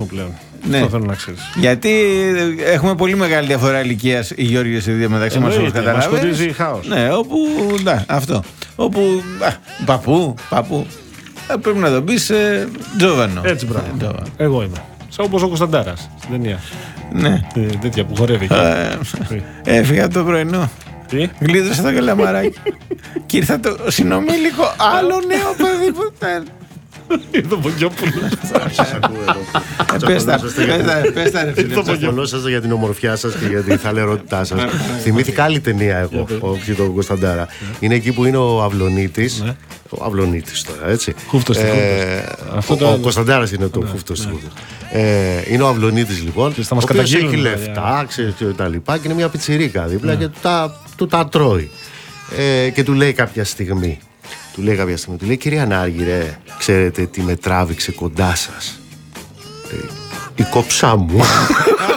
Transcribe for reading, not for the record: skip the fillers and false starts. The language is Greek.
πλέον. Ναι. Αυτό θέλω να ξέρεις. Γιατί έχουμε πολύ μεγάλη διαφορά ηλικίας οι Γιώργοι σε δύο μεταξύ μας, όπως καταλάβεις. Μας σκοτίζει χάος. Ναι, όπου. Ναι, αυτό. Όπου. Παππού. Πρέπει να τον πεις Τζόβανο. Έτσι, μπράβο. Εγώ είμαι. Σαν όπως ο Κωνσταντάρας στην ταινία. Ναι. Τέτοια που χορεύει. Έφυγα το πρωινό. Τι? Γλίτρωσα το καλαμαράκι. Και ήρθα το συνομήλικο άλλο νέο παιδί που ήταν. Ήρθε ο Πογιόπουλος. Πες τα ρε φίλε. Συμφωνώ σας για την ομορφιά σας και για την θαλερότητά σας. Θυμήθηκα άλλη ταινία εγώ, όχι τον Κωνσταντάρα. Είναι εκεί που είναι ο Αυλονίτης. Ο Αυλονίτης τώρα, έτσι. Χούφτος στην Χούφτος. Ο Κωνσταντάρας είναι το Χούφτος στην Χούφτος. Είναι ο Αυλονίτης λοιπόν, ο οποίος έχει λεφτά, ξέρεις και τα λοιπά, και είναι μια πιτσιρίκα δίπλα και του τα τρώει. Και του λέει κάποια στιγμή, του λέει, κυρία Νάργυρε, ξέρετε τι με τράβηξε κοντά σας? Η κόψά μου.